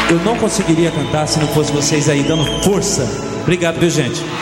eu não conseguiria cantar se não fosse vocês aí dando força. Obrigado, viu, gente?